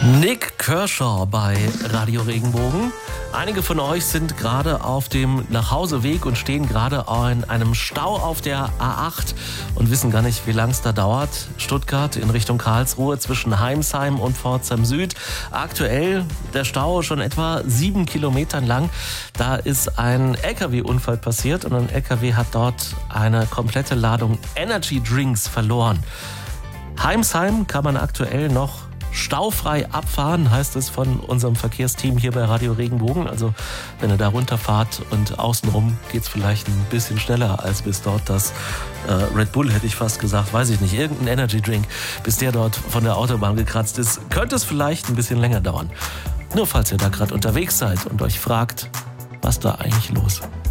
Nik Kershaw bei Radio Regenbogen. Einige von euch sind gerade auf dem Nachhauseweg und stehen gerade in einem Stau auf der A8 und wissen gar nicht, wie lang es da dauert. Stuttgart in Richtung Karlsruhe zwischen Heimsheim und Pforzheim Süd. Aktuell der Stau schon etwa 7 Kilometern lang. Da ist ein LKW-Unfall passiert und ein LKW hat dort eine komplette Ladung Energy Drinks verloren. Heimsheim kann man aktuell noch staufrei abfahren, heißt es von unserem Verkehrsteam hier bei Radio Regenbogen. Also wenn ihr da runterfahrt und außenrum geht es vielleicht ein bisschen schneller als bis dort das Red Bull, hätte ich fast gesagt, weiß ich nicht, irgendein Energy Drink, bis der dort von der Autobahn gekratzt ist, könnte es vielleicht ein bisschen länger dauern. Nur falls ihr da gerade unterwegs seid und euch fragt, was da eigentlich los ist.